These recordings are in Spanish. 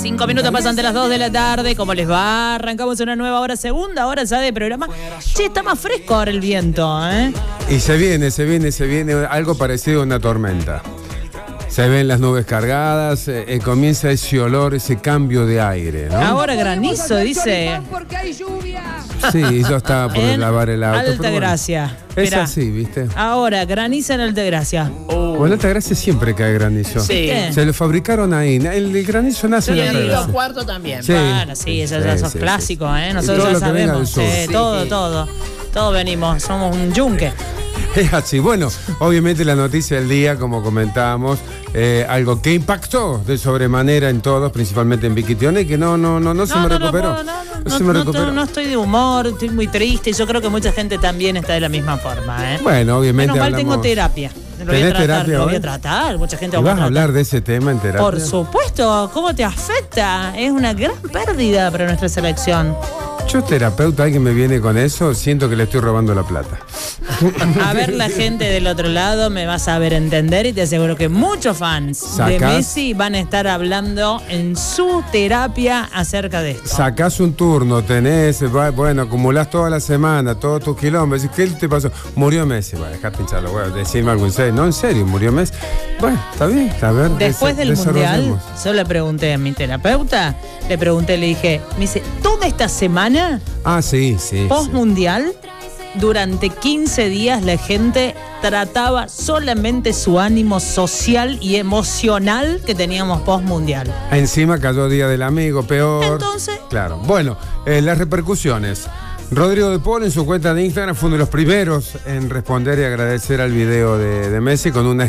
5 minutos pasan de las 2 de la tarde. ¿Cómo les va? Arrancamos una nueva hora, segunda hora ya de programa. Che, está más fresco ahora el viento, ¿eh? Y se viene algo parecido a una tormenta. Se ven las nubes cargadas, comienza ese olor, ese cambio de aire, ¿no? Ahora granizo, dice. Porque hay lluvia. Sí, yo estaba por lavar el auto. Altagracia. Es Esperá. así, ¿viste? Ahora, graniza en Altagracia. Bueno, en Altagracia siempre cae granizo. Sí. Se lo fabricaron ahí. El granizo nace en Y en Altagracia. Río Cuarto también. Sí. Bueno, sí, esos ya son clásicos, ¿eh? Nosotros todo ya lo que venga del sabemos. sur. Todo. Todos venimos, somos un yunque. Es así. Bueno, obviamente la noticia del día, como comentábamos, algo que impactó de sobremanera en todos, principalmente en Vicky Tione, que no se me recuperó. No estoy de humor, estoy muy triste. Yo creo que mucha gente también está de la misma forma, ¿eh? Bueno, obviamente Menos mal hablamos... tengo terapia. Lo voy a tratar, mucha gente ¿Y va a vas a hablar de ese tema en terapia? Por supuesto, ¿cómo te afecta? Es una gran pérdida para nuestra selección. Yo, terapeuta, alguien me viene con eso, siento que le estoy robando la plata. A ver, la gente del otro lado me va a saber entender y te aseguro que muchos fans de Messi van a estar hablando en su terapia acerca de esto. Sacás un turno, acumulás toda la semana, todos tus kilómetros. ¿Qué te pasó? Murió Messi. Bueno, dejá pincharlo, decirme algo en serio. No, en serio, murió Messi. Bueno, está bien, a ver. Después del Mundial, yo le pregunté a mi terapeuta, le dije, me dice, toda esta semana, sí. post-mundial, durante 15 días la gente trataba solamente su ánimo social y emocional que teníamos post-mundial. Encima cayó Día del Amigo, peor. Entonces. Claro. Bueno, las repercusiones. Rodrigo de Paul en su cuenta de Instagram fue uno de los primeros en responder y agradecer al video de Messi con un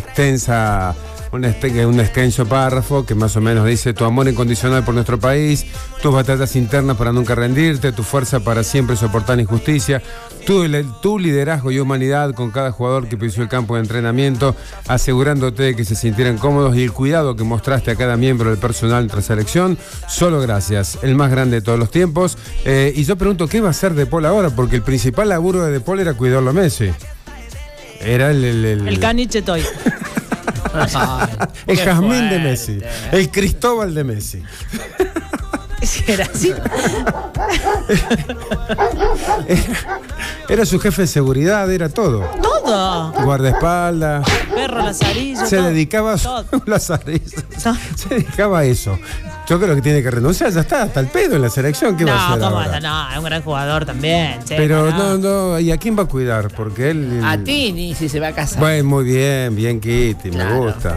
extenso párrafo que más o menos dice: tu amor incondicional por nuestro país, tus batallas internas para nunca rendirte, tu fuerza para siempre soportar injusticia, tu liderazgo y humanidad con cada jugador que pisó el campo de entrenamiento, asegurándote de que se sintieran cómodos, y el cuidado que mostraste a cada miembro del personal de nuestra selección. Solo gracias, el más grande de todos los tiempos. Y yo pregunto, ¿qué va a hacer De Paul ahora? Porque el principal laburo de De Paul era cuidarlo a Messi. Era el caniche toy. El Jazmín de Messi, el Cristóbal de Messi. Era así. Era su jefe de seguridad, era todo. Todo. Guardaespaldas. Perro Lazarillo. Se dedicaba a Lazarillo. Se dedicaba a eso. Yo creo que tiene que renunciar, ya está, hasta el pedo en la selección. ¿Qué va a hacer ahora? No, es un gran jugador también. Che, pero no, ¿y a quién va a cuidar? Porque él... A ti, ni si se va a casar. Bueno, muy bien, Kitty, me gusta.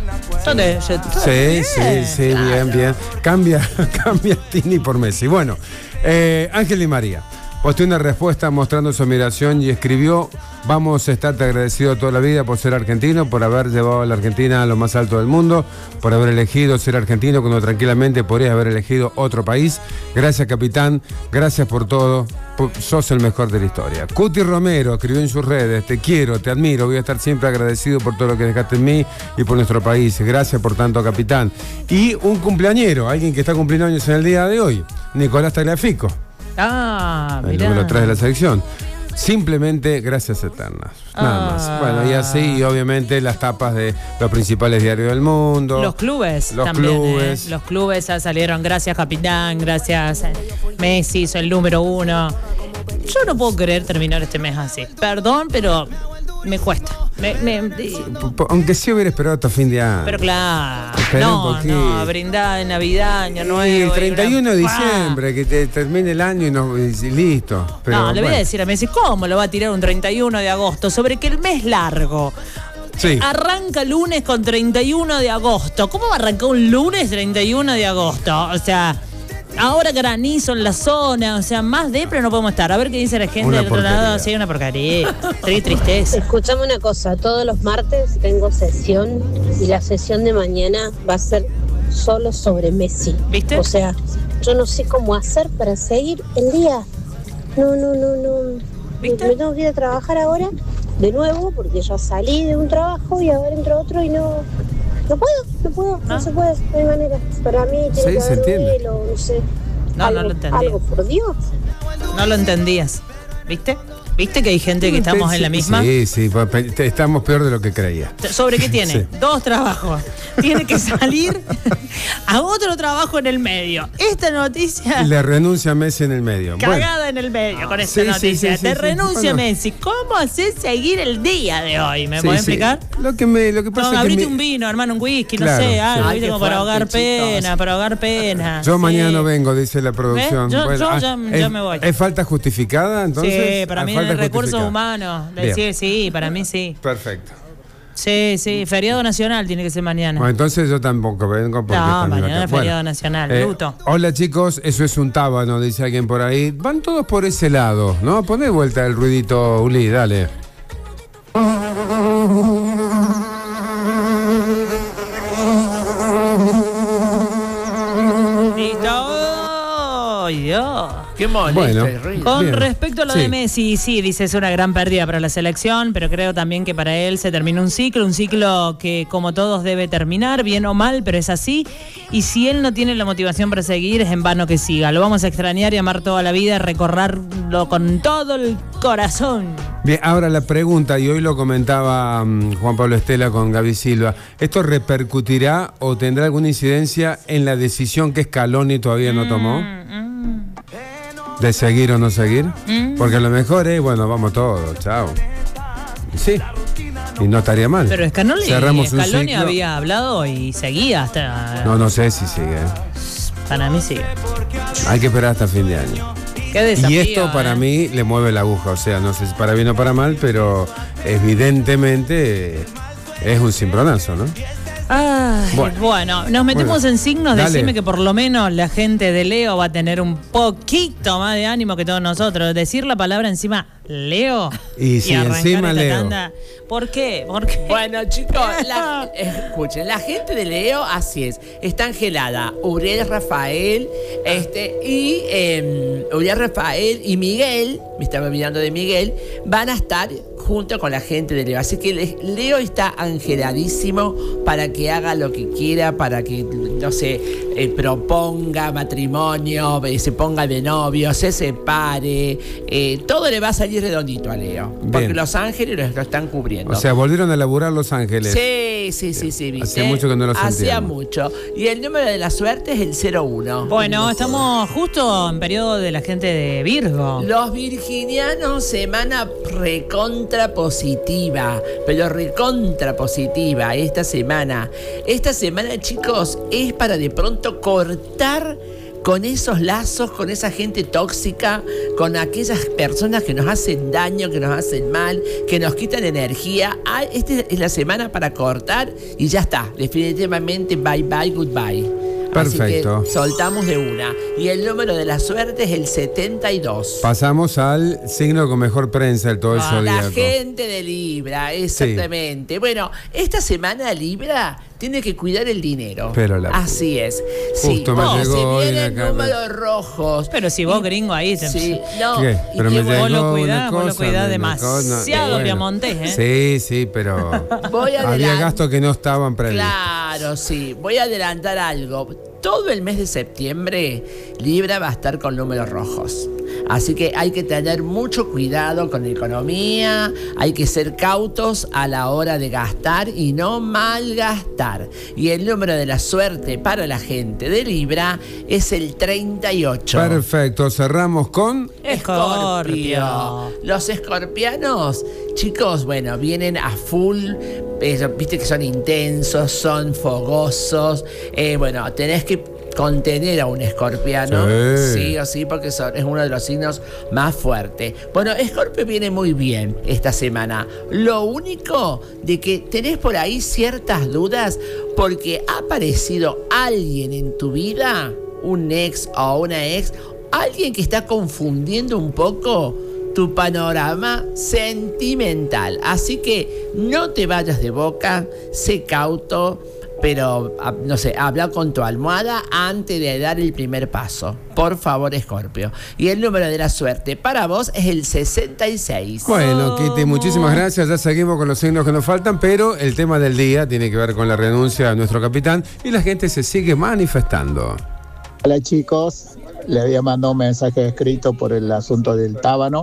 Sí, claro. Bien. Cambia Tini por Messi. Bueno, Ángel Di María posteó una respuesta mostrando su admiración y escribió: vamos a estarte agradecidos toda la vida por ser argentino, por haber llevado a la Argentina a lo más alto del mundo, por haber elegido ser argentino cuando tranquilamente podrías haber elegido otro país. Gracias, capitán, gracias por todo, sos el mejor de la historia. Cuti Romero escribió en sus redes: te quiero, te admiro, voy a estar siempre agradecido por todo lo que dejaste en mí y por nuestro país. Gracias por tanto, capitán. Y un cumpleañero, alguien que está cumpliendo años en el día de hoy, Nicolás Tagliafico. El número 3 de la selección. Simplemente gracias eternas. Nada más. Bueno, y así, obviamente, las tapas de los principales diarios del mundo. Los clubes también. Los clubes ya salieron. Gracias, capitán. Gracias, Messi, soy el número 1. Yo no puedo querer terminar este mes así. Perdón, pero me cuesta. Aunque sí hubiera esperado hasta fin de año. Pero claro. No, brindar en Navidad, Año Nuevo. El 31 de diciembre, que te termine el año y listo. Pero, le voy a decir a Messi, ¿cómo lo va a tirar un 31 de agosto? Sobre que el mes largo. Sí. Arranca lunes con 31 de agosto. ¿Cómo va a arrancar un lunes 31 de agosto? O sea, ahora granizo en la zona, o sea, más depre no podemos estar. A ver qué dice la gente del otro lado. Sí, una porquería. Tristeza. Escuchame una cosa, todos los martes tengo sesión y la sesión de mañana va a ser solo sobre Messi. ¿Viste? O sea, yo no sé cómo hacer para seguir el día. No. ¿Viste? Me tengo que ir a trabajar ahora de nuevo porque ya salí de un trabajo y ahora entro a otro y no puedo, no se puede, no hay manera. Para mí tiene que haber un hielo, no sé. No lo entendí. Algo, por Dios. No lo entendías, ¿viste? ¿Viste que hay gente que estamos en la misma? Sí, estamos peor de lo que creía. ¿Sobre qué tiene? Sí. 2 trabajos. Tiene que salir a otro trabajo en el medio. Esta noticia... Le renuncia a Messi en el medio. Cagada en el medio con esta noticia. Te renuncia Messi. ¿Cómo haces seguir el día de hoy? ¿Me podés explicar? Lo que pasa es que abrite un vino, hermano, un whisky, Claro, no sé, algo, Ay, ¿viste? qué Como para fuerte, ahogar pena. Yo Sí. mañana no vengo, dice la producción. Yo Bueno, ya me voy. ¿Es falta justificada entonces? Sí, para mí falta en recursos justificada. humanos. Bien. Decir sí, para mí sí. Perfecto. Sí, feriado nacional tiene que ser mañana. Bueno, entonces yo tampoco vengo porque No, también mañana acá. es feriado nacional, luto. Hola chicos, eso es un tábano, dice alguien por ahí. Van todos por ese lado, ¿no? Poné vuelta el ruidito, Uli, dale. Listo. ¡Ay, Dios! Qué molesto Bueno. el ruido. Con Bien. respecto a lo Sí. de Messi, sí, dice es una gran pérdida para la selección, pero creo también que para él se terminó un ciclo que como todos debe terminar, bien o mal, pero es así. Y si él no tiene la motivación para seguir, es en vano que siga. Lo vamos a extrañar y amar toda la vida, recorrerlo con todo el corazón. Bien, ahora la pregunta, y hoy lo comentaba Juan Pablo Estela con Gaby Silva, ¿esto repercutirá o tendrá alguna incidencia en la decisión que Scaloni todavía no tomó? ¿De seguir o no seguir? Porque a lo mejor es, bueno, vamos todos, chao. Sí, y no estaría mal. Pero Scaloni Cerramos un ciclo. había hablado y seguía hasta... No sé si sigue. Para mí sigue. Hay que esperar hasta fin de año. Qué desafío, Y esto para mí le mueve la aguja, o sea, no sé si para bien o para mal, pero evidentemente es un cimbronazo, ¿no? Ay, bueno, nos metemos en signos. Dale. Decime que por lo menos la gente de Leo va a tener un poquito más de ánimo que todos nosotros. Decir la palabra encima Leo Y sí, arrancar encima esta Leo. tanda. ¿Por qué? Bueno, chicos, escuchen, la gente de Leo, así es. Está Angelada, Uriel Rafael, Uriel Rafael y Miguel, me estaba olvidando de Miguel, van a estar junto con la gente de Leo. Así que Leo está angeladísimo para que haga lo que quiera, para que, no sé, proponga matrimonio, se ponga de novio, se separe. Todo le va a salir redondito a Leo. Porque Bien. los ángeles lo están cubriendo. O sea, volvieron a laburar Los Ángeles. Sí, ¿viste? Hacía mucho que no lo Hacía sentíamos. mucho. Y el número de la suerte es el 01. Bueno, estamos justo en periodo de la gente de Virgo. Los virginianos, semana recontra positiva, pero recontra positiva esta semana. Esta semana, chicos, es para de pronto cortar con esos lazos, con esa gente tóxica, con aquellas personas que nos hacen daño, que nos hacen mal, que nos quitan energía. Esta es la semana para cortar y ya está. Definitivamente, bye, goodbye. Perfecto. Así que soltamos de una. Y el número de la suerte es el 72. Pasamos al signo con mejor prensa del todo el La zodíaco. gente de Libra, exactamente. Bueno, esta semana Libra tiene que cuidar el dinero. Pero así es. Sí, Justo me porque llegó se hoy vienen acá. números rojos. Pero si vos, gringo, ahí te... Sí, no. ¿Qué? y Pero qué me bueno. Vos lo llegó cuidás, una vos lo cosa, cuidás me- demasiado, bueno. Piamontés, ¿eh? Sí, pero Voy a había adelantar. gastos que no estaban previstos. Claro, sí. Voy a adelantar algo. Todo el mes de septiembre, Libra va a estar con números rojos. Así que hay que tener mucho cuidado con la economía, hay que ser cautos a la hora de gastar y no malgastar. Y el número de la suerte para la gente de Libra es el 38. Perfecto, cerramos con... Escorpio. Los escorpianos, chicos, bueno, vienen a full. Viste que son intensos, son fogosos. Bueno, tenés que contener a un escorpiano, sí o sí, porque es uno de los signos más fuertes. Bueno, Escorpio viene muy bien esta semana. Lo único de que tenés por ahí ciertas dudas porque ha aparecido alguien en tu vida, un ex o una ex, alguien que está confundiendo un poco tu panorama sentimental. Así que no te vayas de boca, sé cauto, pero, no sé, habla con tu almohada antes de dar el primer paso. Por favor, Escorpio. Y el número de la suerte para vos es el 66. Bueno, Kitty, muchísimas gracias. Ya seguimos con los signos que nos faltan, pero el tema del día tiene que ver con la renuncia de nuestro capitán y la gente se sigue manifestando. Hola chicos, le había mandado un mensaje escrito por el asunto del tábano.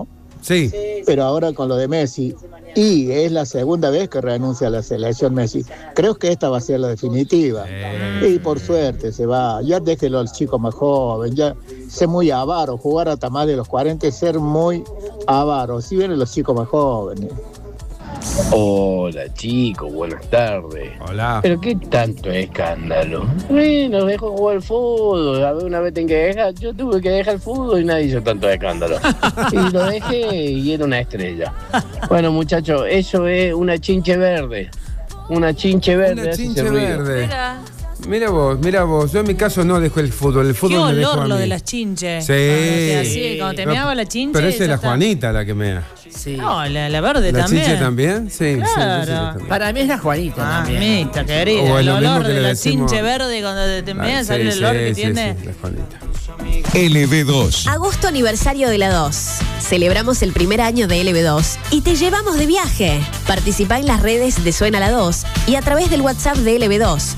Sí. Pero ahora con lo de Messi, y es la segunda vez que renuncia a la selección Messi. Creo que esta va a ser la definitiva. Y por suerte se va. Ya déjelo al chico más joven, ya sé muy avaro, jugar hasta más de los 40 es ser muy avaro. Si vienen los chicos más jóvenes. Hola chicos, buenas tardes. Hola. Pero qué tanto escándalo. Bueno, dejo jugar al fútbol. A ver, una vez tengo que dejar. Yo tuve que dejar el fútbol y nadie hizo tanto escándalo. Y lo dejé y era una estrella. Bueno, muchachos, eso es una chinche verde. Una chinche verde. Una hace chinche ese ruido. verde. Mira vos. Yo en mi caso no dejo el fútbol. El Qué fútbol me dejó a olor lo mí. de las chinches. Sí. Así, cuando te meaba la chinche. Pero esa es ya la está. Juanita la que mea. Sí. No, la verde ¿La también. chinche también? Sí. Claro. Sí, también. Para mí es la Juanita también. Mamita querida, O es el lo mismo olor que de le la decimos- chinche verde cuando te meas, Sí, sale el olor que tiene. Sí, la Juanita. LB2. Agosto aniversario de la 2. Celebramos el primer año de LB2 y te llevamos de viaje. Participa en las redes de Suena la 2 y a través del WhatsApp de LB2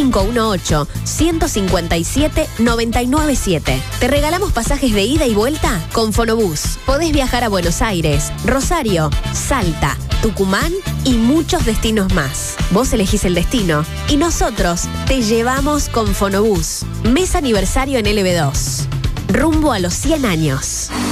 3518-157-997. Te regalamos pasajes de ida y vuelta con Fonobús. Podés viajar a Buenos Aires, Rosario, Salta, Tucumán y muchos destinos más. Vos elegís el destino y nosotros te llevamos con Fonobús. Mes aniversario en LB2. Rumbo a los 100 años.